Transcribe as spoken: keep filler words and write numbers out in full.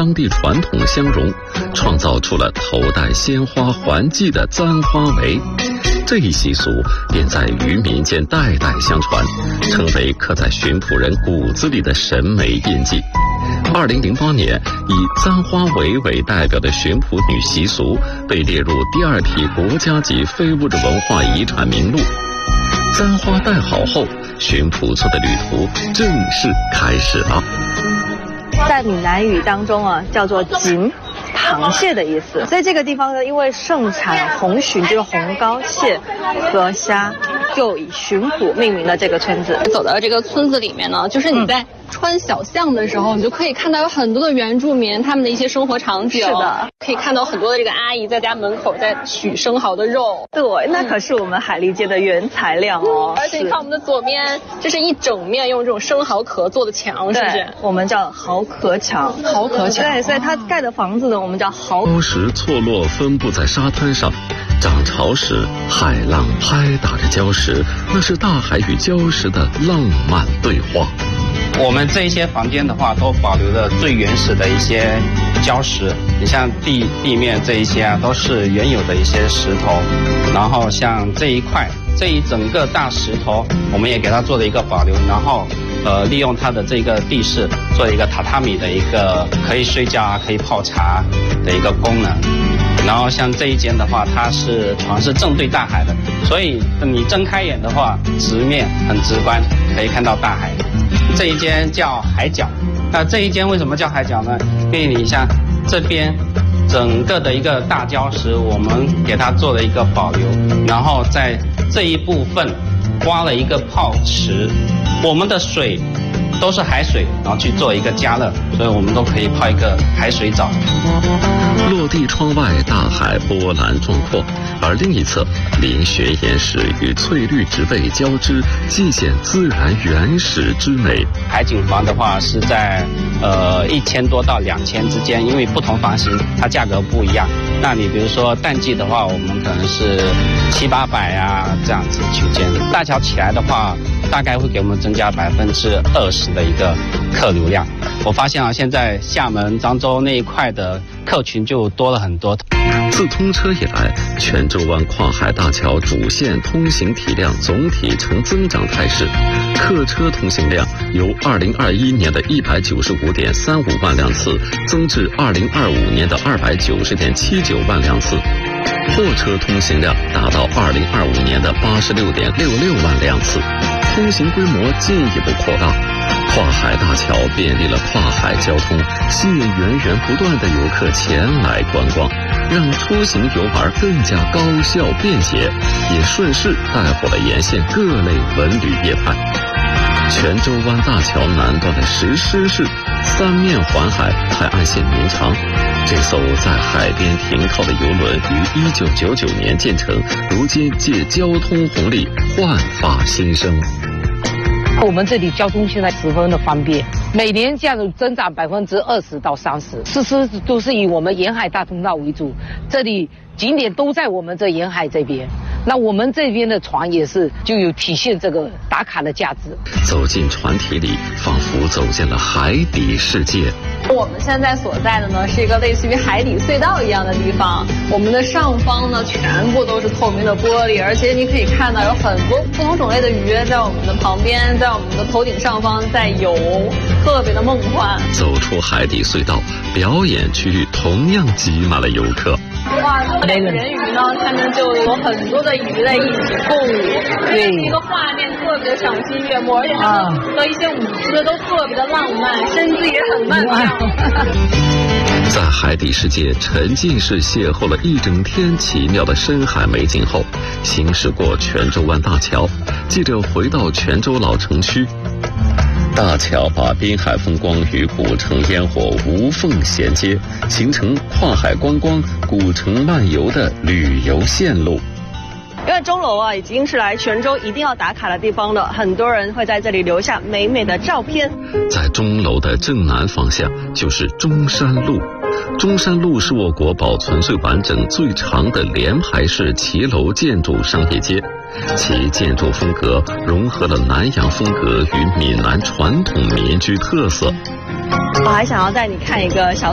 当地传统相融，创造出了头戴鲜花环祭的簪花围。这一习俗便在渔民间代代相传，成为刻在巡捕人骨子里的审美印记。二零零八年，以簪花围为代表的巡捕女习俗被列入第二批国家级非物质文化遗产名录。簪花戴好后，巡捕村的旅途正式开始了。 在闽南语当中啊，叫做锦。螃蟹的意思，所以这个地方呢，因为盛产红鲟，就是红膏蟹和虾，就以巡捕命名了这个村子。 走到这个村子里面呢，就是你在穿小巷的时候，你就可以看到有很多的原住民他们的一些生活场景。 是的， 可以看到很多的这个阿姨在家门口在取生蚝的肉。 对，那可是我们海蛎街的原材料哦。 而且你看我们的左边，这是一整面用这种生蚝壳做的墙，是不是？ 我们叫蚝壳墙。 蚝壳墙。 对，所以它盖的房子呢，我们叫蚝。 礁石错落分布在沙滩上，涨潮时海浪拍打着礁石，那是大海与礁石的浪漫对话。 我们这一些房间的话，都保留了最原始的一些礁石。你像地地面这一些啊，都是原有的一些石头。然后像这一块，这一整个大石头，我们也给它做了一个保留。然后，呃，利用它的这个地势，做一个榻榻米的一个可以睡觉啊，可以泡茶的一个功能。然后像这一间的话，它是床是正对大海的，所以你睁开眼的话，直面很直观，可以看到大海。这一间叫海角，那这一间为什么叫海角呢？因为你像这边整个的一个大礁石，我们给它做了一个保留，然后在这一部分挖了一个泡池，我们的水都是海水，然后去做一个加热，所以我们都可以泡一个海水澡。 落地窗外，大海波澜壮阔，而另一侧，林雪岩石与翠绿植被交织，尽显自然原始之美。 海景房的话是在呃一千多到两千之间，因为不同房型它价格不一样。那你比如说淡季的话，我们可能是七八百啊这样子区间。大桥起来的话，大概会给我们增加百分之二十的一个客流量。我发现啊，现在厦门、漳州那一块的客群就多了很多。 自通车以来，泉州湾跨海大桥主线通行体量总体呈增长态势，客车通行量由二零二一年的一百九十五点三五万辆次增至二零二五年的二百九十点七九万辆次，货车通行量达到二零二五年的八十六点六六万辆次，通行规模进一步扩大。跨海大桥便利了跨海交通，吸引源源不断的游客前来观光，让出行游玩更加高效便捷，也顺势带火了沿线各类文旅业态。泉州湾大桥南端的石狮市，三面环海，海岸线绵长。这艘在海边停靠的游轮于一九九九年建成，如今借交通红利焕发新生。 我们这里交通现在十分的方便，每年这样子增长百分之二十到三十，实施都是以我们沿海大通道为主，这里景点都在我们这沿海这边。那我们这边的船也是就有体现这个打卡的价值。 走进船体里，仿佛走进了海底世界。 我们现在所在的呢，是一个类似于海底隧道一样的地方。我们的上方呢，全部都是透明的玻璃，而且你可以看到有很多不同种类的鱼在我们的旁边，在我们的头顶上方在游，特别的梦幻。走出海底隧道，表演区域同样挤满了游客。 哇，这两个人鱼呢，他们就有很多的鱼在一起共舞，对，一个画面特别的赏心悦目，而且他们和一些舞姿都特别的浪漫，身姿也很曼妙。 在海底世界沉浸式邂逅了一整天奇妙的深海美景后，行驶过泉州湾大桥，记者回到泉州老城区。大桥把滨海风光与古城烟火无缝衔接，形成跨海观光、古城漫游的旅游线路。 因为钟楼啊，已经是来泉州一定要打卡的地方了，很多人会在这里留下美美的照片。 在钟楼的正南方向就是中山路。中山路是我国保存最完整、最长的连排式骑楼建筑商业街，其建筑风格融合了南洋风格与闽南传统民居特色。 我还想要带你看一个小